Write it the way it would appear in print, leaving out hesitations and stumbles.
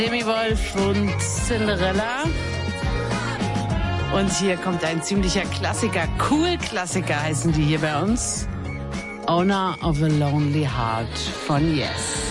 Demi Wolf und Cinderella. Und hier kommt ein ziemlicher Klassiker, Cool-Klassiker heißen die hier bei uns. Owner of a Lonely Heart von Yes.